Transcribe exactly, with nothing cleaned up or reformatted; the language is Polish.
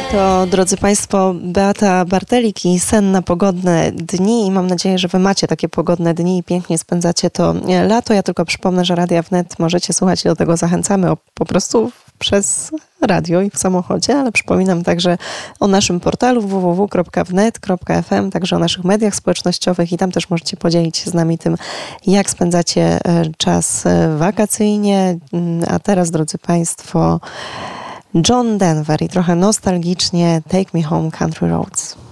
To, drodzy Państwo, Beata Bartelik i Sen na pogodne dni i mam nadzieję, że Wy macie takie pogodne dni i pięknie spędzacie to lato. Ja tylko przypomnę, że Radia Wnet możecie słuchać i do tego zachęcamy o, po prostu przez radio i w samochodzie, ale przypominam także o naszym portalu w w w kropka wnet kropka f m, także o naszych mediach społecznościowych i tam też możecie podzielić się z nami tym, jak spędzacie czas wakacyjnie. A teraz, drodzy Państwo, John Denver i trochę nostalgicznie Take Me Home Country Roads.